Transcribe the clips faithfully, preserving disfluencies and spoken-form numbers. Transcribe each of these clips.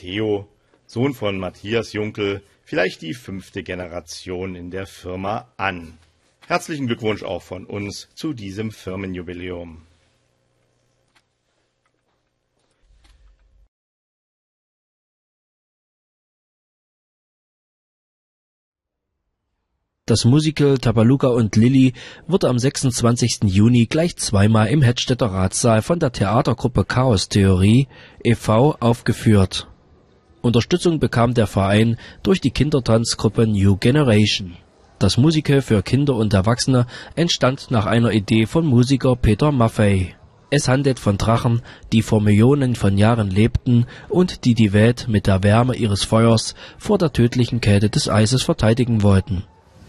Theo, Sohn von Matthias Junkel, vielleicht die fünfte Generation in der Firma an. Herzlichen Glückwunsch auch von uns zu diesem Firmenjubiläum. Das Musical Tabaluga und Lilli wurde am sechsundzwanzigsten Juni gleich zweimal im Hedstedter Ratssaal von der Theatergruppe Chaos Theorie e V aufgeführt. Unterstützung bekam der Verein durch die Kindertanzgruppe New Generation. Das Musical für Kinder und Erwachsene entstand nach einer Idee von Musiker Peter Maffay. Es handelt von Drachen, die vor Millionen von Jahren lebten und die die Welt mit der Wärme ihres Feuers vor der tödlichen Kälte des Eises verteidigen wollten.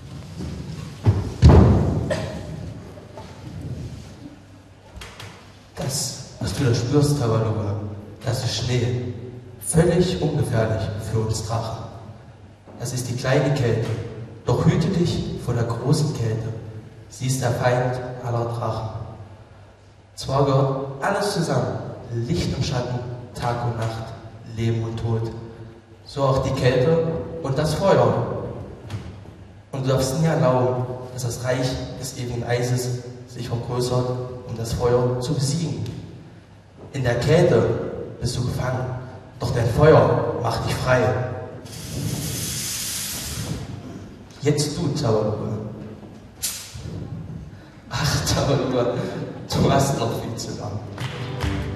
Das, was du da spürst, Tabaluga, das ist Schnee. Völlig ungefährlich für uns Drachen. Das ist die kleine Kälte. Doch hüte dich vor der großen Kälte. Sie ist der Feind aller Drachen. Zwar gehört alles zusammen, Licht und Schatten, Tag und Nacht, Leben und Tod. So auch die Kälte und das Feuer. Und du darfst nie erlauben, dass das Reich des ewigen Eises sich vergrößert, um das Feuer zu besiegen. In der Kälte bist du gefangen, doch dein Feuer macht dich frei. Jetzt du, Tabaluga. Ach, Tabaluga, du hast noch viel zu lernen.